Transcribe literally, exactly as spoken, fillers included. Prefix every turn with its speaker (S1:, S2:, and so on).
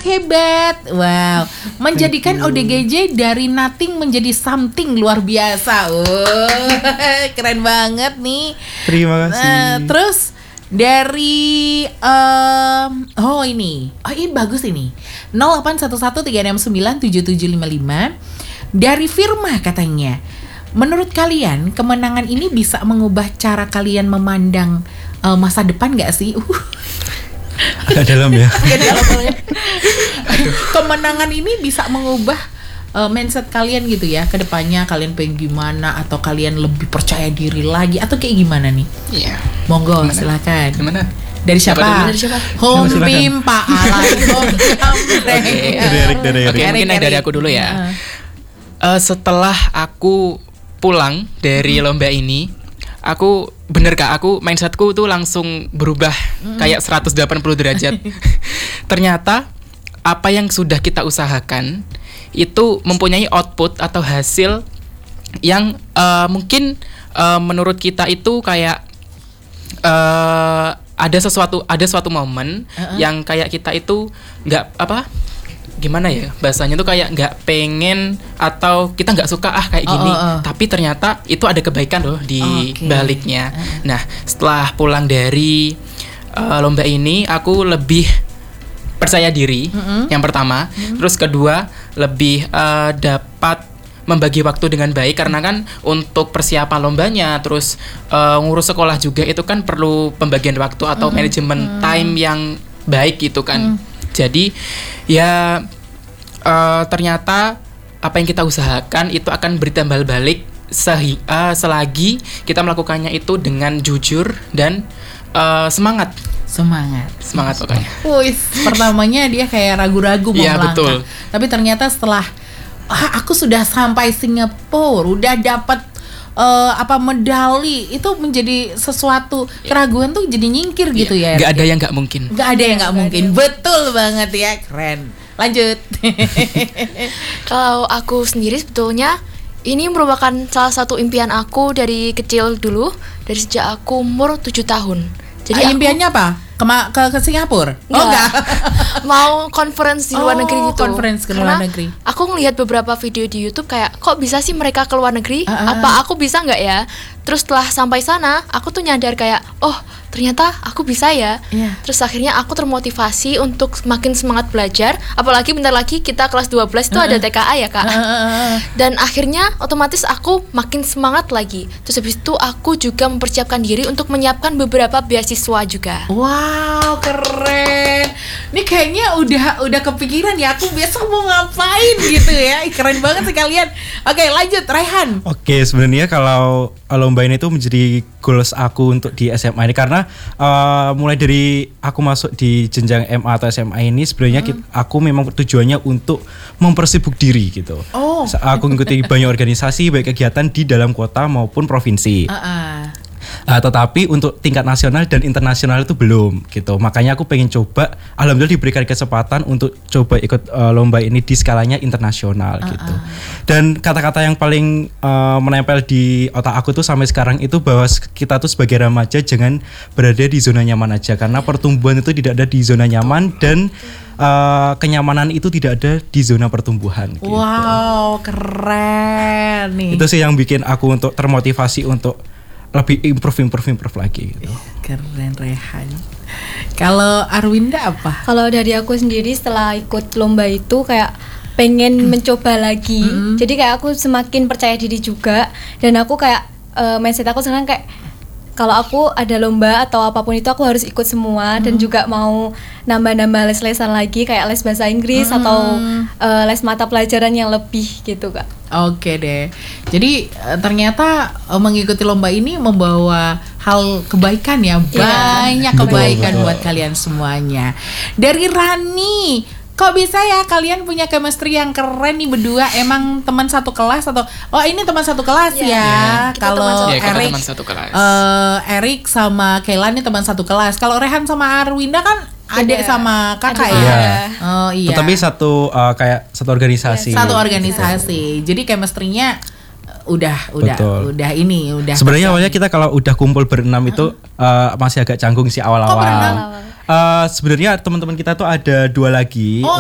S1: anak hebat. Wow, menjadikan O D G J dari nothing menjadi something luar biasa. Oh, keren banget nih.
S2: Terima kasih.
S1: Uh, terus dari um, oh ini, oh ini bagus ini. nol delapan satu satu tiga enam sembilan tujuh tujuh lima lima dari Firma katanya. Menurut kalian kemenangan ini bisa mengubah cara kalian memandang uh, masa depan nggak sih? Uh.
S2: Agak dalam ya.
S1: Agak dalam ya. Kemenangan ini bisa mengubah uh, mindset kalian gitu ya, ke depannya kalian pengen gimana, atau kalian lebih percaya diri lagi, atau kayak gimana nih?
S3: Iya.
S1: Monggo,
S3: Gimana?
S1: Silakan.
S3: Gimana?
S1: Dari siapa?
S3: Dari siapa?
S1: Home
S2: Silakan.
S1: Pim Pak Alay. Home
S2: Dari Erik, dari Erik.
S3: Oke, mungkin yang dari aku dulu ya. Uh, setelah aku pulang dari hmm. lomba ini, aku bener kak, aku mindsetku tuh langsung berubah hmm. kayak seratus delapan puluh derajat. Ternyata apa yang sudah kita usahakan itu mempunyai output atau hasil yang uh, mungkin uh, menurut kita itu kayak uh, ada sesuatu ada suatu momen uh-uh. yang kayak kita itu nggak apa gimana ya bahasanya tuh kayak nggak pengen atau kita nggak suka ah kayak gini, oh, oh, oh. tapi ternyata itu ada kebaikan loh di okay. baliknya. Uh. Nah setelah pulang dari uh, lomba ini aku lebih percaya diri, uh-uh. yang pertama, uh-uh. terus kedua lebih uh, dapat membagi waktu dengan baik karena kan untuk persiapan lombanya terus uh, ngurus sekolah juga itu kan perlu pembagian waktu atau uh-uh. manajemen uh. time yang baik gitu kan. Uh. Jadi ya uh, ternyata apa yang kita usahakan itu akan bertimbal balik sehi, uh, selagi kita melakukannya itu dengan jujur dan uh, semangat.
S1: Semangat.
S3: Semangat pokoknya.
S1: Wih, pertamanya dia kayak ragu-ragu mau
S3: ya,
S1: melangkah.
S3: Betul.
S1: Tapi ternyata setelah ah, aku sudah sampai Singapura, udah dapat Uh, apa medali, itu menjadi sesuatu keraguan tuh jadi nyingkir yeah. gitu ya.
S3: Gak ada yang gak mungkin.
S1: Gak ada yang gak mungkin. Betul banget ya, keren. Lanjut.
S4: Kalau aku sendiri sebetulnya ini merupakan salah satu impian aku dari kecil dulu, dari sejak aku umur tujuh tahun. Jadi
S1: ah,
S4: aku,
S1: impiannya apa? Ke, ke, ke Singapura?
S4: Enggak.
S1: Oh enggak.
S4: Mau conference di luar
S1: oh,
S4: negeri gitu.
S1: Conference ke luar negeri.
S4: Aku ngelihat beberapa video di YouTube kayak kok bisa sih mereka ke luar negeri?
S1: Uh-uh.
S4: Apa aku bisa nggak ya? Terus setelah sampai sana, aku tuh nyadar kayak oh ternyata aku bisa ya. Yeah. Terus akhirnya aku termotivasi untuk makin semangat belajar. Apalagi bentar lagi kita kelas dua belas itu uh-uh. ada T K A ya kak. Uh-uh. Dan akhirnya otomatis aku makin semangat lagi. Terus habis itu aku juga mempersiapkan diri untuk menyiapkan beberapa beasiswa juga.
S1: Wow, keren. Ini kayaknya udah udah kepikiran ya, aku besok mau ngapain gitu ya. Keren banget sih kalian. Oke, lanjut Raihan.
S2: Oke, sebenarnya kalau lomba ini tuh menjadi goals aku untuk di S M A ini karena uh, mulai dari aku masuk di jenjang M A atau S M A ini sebenarnya hmm. aku memang tujuannya untuk mempersibuk diri gitu.
S1: Oh.
S2: Aku mengikuti banyak organisasi baik kegiatan di dalam kota maupun provinsi.
S1: Uh-uh.
S2: Uh, tetapi untuk tingkat nasional dan internasional itu belum gitu. Makanya aku pengen coba, alhamdulillah diberikan kesempatan untuk coba ikut uh, lomba ini di skalanya internasional uh-uh. gitu. Dan kata-kata yang paling uh, menempel di otak aku tuh sampai sekarang itu bahwa kita tuh sebagai remaja jangan berada di zona nyaman aja, karena pertumbuhan itu tidak ada di zona nyaman dan uh, kenyamanan itu tidak ada di zona pertumbuhan gitu.
S1: Wow, keren nih.
S2: Itu sih yang bikin aku untuk termotivasi untuk lebih improve, improve, improve lagi gitu.
S1: Keren Rehan. Kalau Arwinda apa?
S5: Kalau dari aku sendiri setelah ikut lomba itu kayak pengen hmm. mencoba lagi. Hmm. Jadi kayak aku semakin percaya diri juga. Dan aku kayak uh, mindset aku sekarang kayak kalau aku ada lomba atau apapun itu aku harus ikut semua. hmm. Dan juga mau nambah-nambah les-lesan lagi kayak les bahasa Inggris hmm. atau uh, les mata pelajaran yang lebih gitu kak.
S1: Oke deh. Jadi ternyata mengikuti lomba ini membawa hal kebaikan ya, banyak yeah. kebaikan buat kalian semuanya. Dari Rani, kok bisa ya kalian punya chemistry yang keren nih berdua? Emang teman satu kelas atau oh ini teman satu kelas yeah. ya?
S3: Yeah.
S1: Kalau
S3: yeah,
S1: Erik, uh, Erik sama Kayla nih teman satu kelas. Kalau Rehan sama Arwinda kan adik sama kakak
S2: adik
S1: ya.
S2: Iya.
S1: Oh iya.
S2: Tetapi satu uh, kayak satu organisasi.
S1: Satu organisasi. Jadi chemistry-nya udah udah
S2: Betul.
S1: udah ini udah.
S2: Sebenarnya awalnya kita kalau udah kumpul berenam uh. itu uh, masih agak canggung sih awal-awal.
S1: Oh, berenam.
S2: Uh, sebenarnya teman-teman kita tuh ada dua lagi.
S1: Oh,